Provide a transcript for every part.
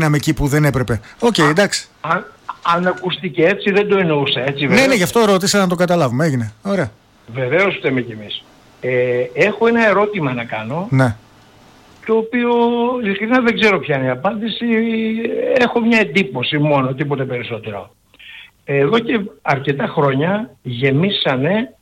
εκεί που δεν έπρεπε. Οκ, εντάξει. Αν ακούστηκε έτσι, δεν το εννοούσα έτσι. Ναι, γι' αυτό ρώτησα να το καταλάβουμε. Έγινε. Ωραία. Βεβαίως φταίμε κι εμείς. Έχω ένα ερώτημα να κάνω. Ναι. Το οποίο ειλικρινά δεν ξέρω ποια είναι η απάντηση. Έχω μια εντύπωση μόνο, τίποτε περισσότερο. Εδώ και αρκετά χρόνια γεμίσανε,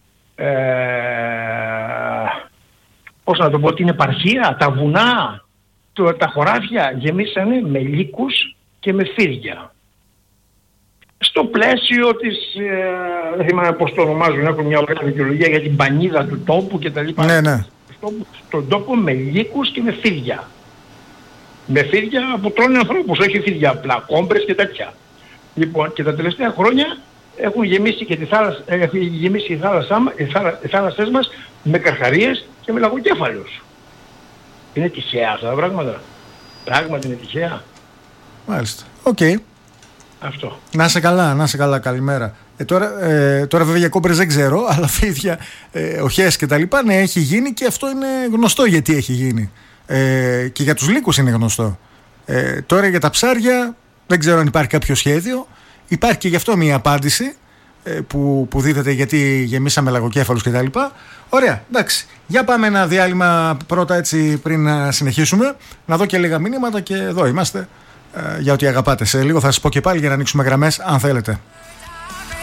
πώς να το πω, την επαρχία, τα βουνά, τα χωράφια γεμίσανε με λύκους και με φίδια. Στο πλαίσιο της, δεν θυμάμαι πώς το ονομάζουν, έχουν μια ωραία δικαιολογία για την πανίδα του τόπου και τα λοιπά. Ναι, ναι. Στον τόπο με λύκους και με φίδια. Με φίδια που τρώνε ανθρώπους, όχι φίδια απλά, κόμπρες και τέτοια. Λοιπόν, και τα τελευταία χρόνια έχουν γεμίσει και τη θάλασσα, έχει γεμίσει οι θάλασσές μας με καρχαρίες και με λαγοκέφαλους. Είναι τυχαία αυτά τα πράγματα. Πράγματι είναι τυχαία. Μάλιστα. Οκ. Αυτό. Να είσαι καλά, καλημέρα. Τώρα βέβαια για κόμπρες δεν ξέρω, αλλά φίδια, οχές και τα λοιπά, ναι, έχει γίνει και αυτό είναι γνωστό γιατί έχει γίνει. Και για τους λύκους είναι γνωστό. Τώρα για τα ψάρια δεν ξέρω αν υπάρχει κάποιο σχέδιο. Υπάρχει και γι' αυτό μια απάντηση που δίδεται γιατί γεμίσαμε λαγοκέφαλους και τα λοιπά. Ωραία, εντάξει. Για πάμε ένα διάλειμμα πρώτα έτσι πριν να συνεχίσουμε. Να δω και λίγα μηνύματα και εδώ είμαστε για ό,τι αγαπάτε. Σε λίγο θα σας πω και πάλι για να ανοίξουμε γραμμές αν θέλετε.